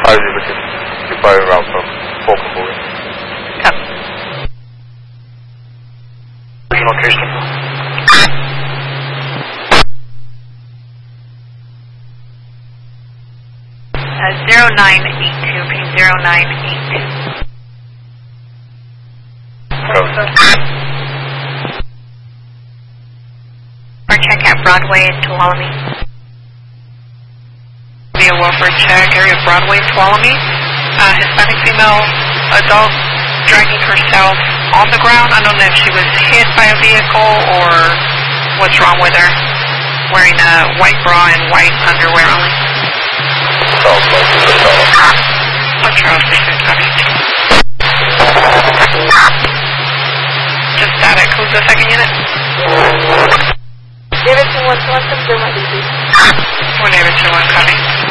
you're firing around from Falcon Boy. Yep. Location. 0982, ping 0982. Or check at Broadway in Tuolumne. Via welfare check, area Broadway, Tuolumne. Hispanic female adult dragging herself on the ground. I don't know if she was hit by a vehicle or what's wrong with her. Wearing a white bra and white underwear only. What's Charles Station coming? Just static. Who's the second unit? Davidson 1, confirm my DC. 1 Davidson 1 coming.